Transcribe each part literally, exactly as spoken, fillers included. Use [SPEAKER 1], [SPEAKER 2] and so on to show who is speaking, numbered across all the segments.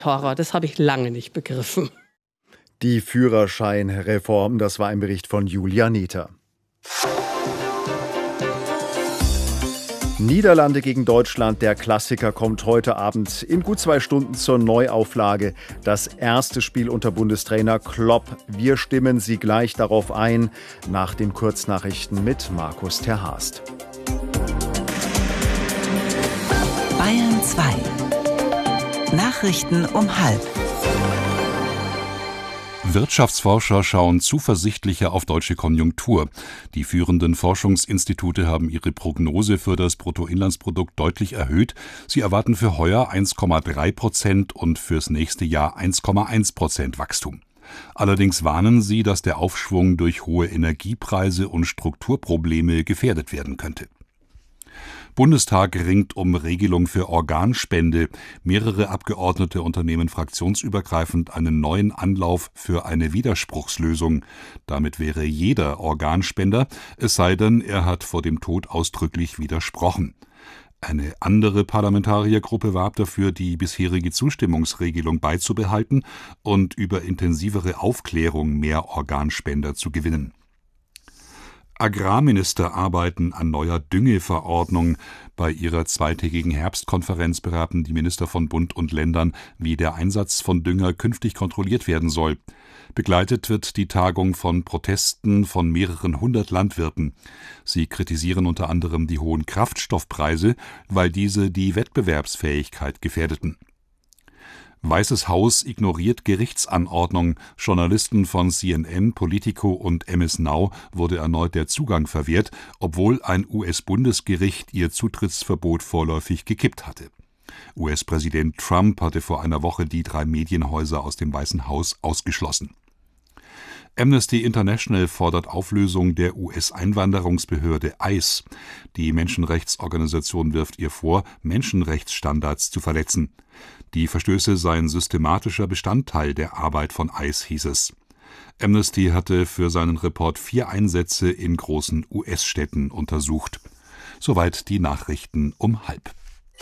[SPEAKER 1] Horror, das habe ich lange nicht begriffen.
[SPEAKER 2] Die Führerscheinreform, das war ein Bericht von Julia Neter. Niederlande gegen Deutschland, der Klassiker, kommt heute Abend in gut zwei Stunden zur Neuauflage. Das erste Spiel unter Bundestrainer Klopp. Wir stimmen Sie gleich darauf ein, nach den Kurznachrichten mit Markus Terhast.
[SPEAKER 3] Bayern zwei. Nachrichten um halb.
[SPEAKER 4] Wirtschaftsforscher schauen zuversichtlicher auf deutsche Konjunktur. Die führenden Forschungsinstitute haben ihre Prognose für das Bruttoinlandsprodukt deutlich erhöht. Sie erwarten für heuer eins Komma drei Prozent und fürs nächste Jahr eins Komma eins Prozent Wachstum. Allerdings warnen sie, dass der Aufschwung durch hohe Energiepreise und Strukturprobleme gefährdet werden könnte. Bundestag ringt um Regelung für Organspende. Mehrere Abgeordnete unternehmen fraktionsübergreifend einen neuen Anlauf für eine Widerspruchslösung. Damit wäre jeder Organspender, es sei denn, er hat vor dem Tod ausdrücklich widersprochen. Eine andere Parlamentariergruppe warb dafür, die bisherige Zustimmungsregelung beizubehalten und über intensivere Aufklärung mehr Organspender zu gewinnen. Agrarminister arbeiten an neuer Düngeverordnung. Bei ihrer zweitägigen Herbstkonferenz beraten die Minister von Bund und Ländern, wie der Einsatz von Dünger künftig kontrolliert werden soll. Begleitet wird die Tagung von Protesten von mehreren hundert Landwirten. Sie kritisieren unter anderem die hohen Kraftstoffpreise, weil diese die Wettbewerbsfähigkeit gefährdeten. Weißes Haus ignoriert Gerichtsanordnung. Journalisten von C N N, Politico und M S Now wurde erneut der Zugang verwehrt, obwohl ein U S-Bundesgericht ihr Zutrittsverbot vorläufig gekippt hatte. U S-Präsident Trump hatte vor einer Woche die drei Medienhäuser aus dem Weißen Haus ausgeschlossen. Amnesty International fordert Auflösung der U S-Einwanderungsbehörde I C E. Die Menschenrechtsorganisation wirft ihr vor, Menschenrechtsstandards zu verletzen. Die Verstöße seien systematischer Bestandteil der Arbeit von I C E, hieß es. Amnesty hatte für seinen Report vier Einsätze in großen U S-Städten untersucht. Soweit die Nachrichten um halb.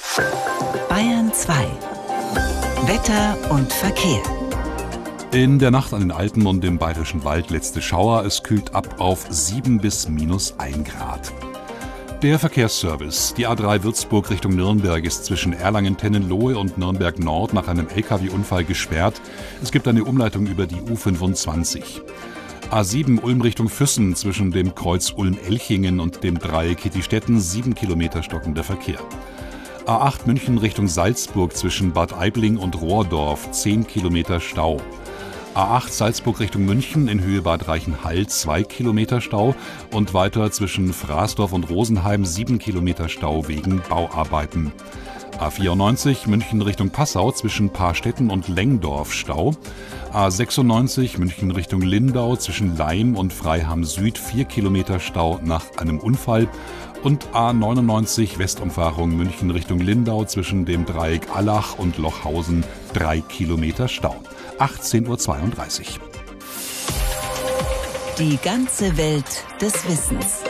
[SPEAKER 3] Bayern zwei. Wetter und Verkehr.
[SPEAKER 4] In der Nacht an den Alpen und im Bayerischen Wald letzte Schauer. Es kühlt ab auf sieben bis minus ein Grad. Der Verkehrsservice. Die A drei Würzburg Richtung Nürnberg ist zwischen Erlangen-Tennenlohe und Nürnberg Nord nach einem L K W-Unfall gesperrt. Es gibt eine Umleitung über die U fünfundzwanzig. A sieben Ulm Richtung Füssen zwischen dem Kreuz Ulm-Elchingen und dem Dreieck Kittistetten sieben Kilometer stockender Verkehr. A acht München Richtung Salzburg zwischen Bad Aibling und Rohrdorf zehn Kilometer Stau. A acht Salzburg Richtung München in Höhe Bad Reichenhall zwei Kilometer Stau und weiter zwischen Fraßdorf und Rosenheim sieben Kilometer Stau wegen Bauarbeiten. A vierundneunzig München Richtung Passau zwischen Paarstetten und Lengdorf Stau. A sechsundneunzig München Richtung Lindau zwischen Laim und Freiham Süd vier Kilometer Stau nach einem Unfall. Und A neunundneunzig Westumfahrung München Richtung Lindau zwischen dem Dreieck Allach und Lochhausen drei Kilometer Stau. achtzehn Uhr zweiunddreißig.
[SPEAKER 3] Die ganze Welt des Wissens.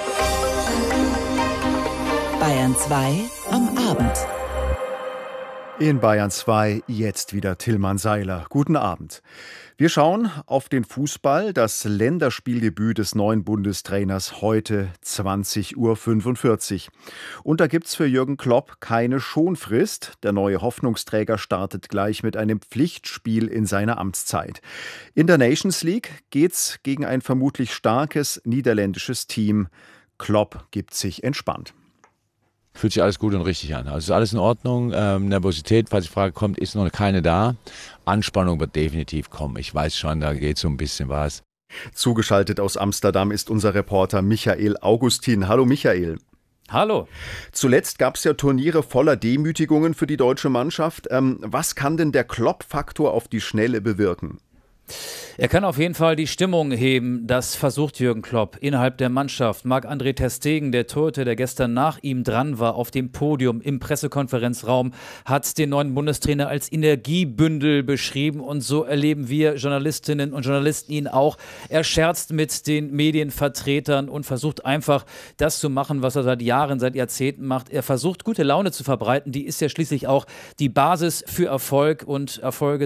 [SPEAKER 3] Bayern zwei am Abend.
[SPEAKER 2] In Bayern zwei jetzt wieder Tillmann Seiler. Guten Abend. Wir schauen auf den Fußball, das Länderspieldebüt des neuen Bundestrainers heute zwanzig Uhr fünfundvierzig. Und da gibt's für Jürgen Klopp keine Schonfrist. Der neue Hoffnungsträger startet gleich mit einem Pflichtspiel in seiner Amtszeit. In der Nations League geht's gegen ein vermutlich starkes niederländisches Team. Klopp gibt sich entspannt.
[SPEAKER 5] Fühlt sich alles gut und richtig an. Also ist alles in Ordnung. Ähm, Nervosität, falls die Frage kommt, ist noch keine da. Anspannung wird definitiv kommen. Ich weiß schon, da geht so ein bisschen was.
[SPEAKER 2] Zugeschaltet aus Amsterdam ist unser Reporter Michael Augustin. Hallo Michael.
[SPEAKER 6] Hallo.
[SPEAKER 2] Zuletzt gab es ja Turniere voller Demütigungen für die deutsche Mannschaft. Ähm, was kann denn der Klopp-Faktor auf die Schnelle bewirken?
[SPEAKER 6] Er kann auf jeden Fall die Stimmung heben. Das versucht Jürgen Klopp innerhalb der Mannschaft. Marc-André ter Stegen, der Torhüter, der gestern nach ihm dran war auf dem Podium im Pressekonferenzraum, hat den neuen Bundestrainer als Energiebündel beschrieben. Und so erleben wir Journalistinnen und Journalisten ihn auch. Er scherzt mit den Medienvertretern und versucht einfach das zu machen, was er seit Jahren, seit Jahrzehnten macht. Er versucht, gute Laune zu verbreiten. Die ist ja schließlich auch die Basis für Erfolg, und Erfolge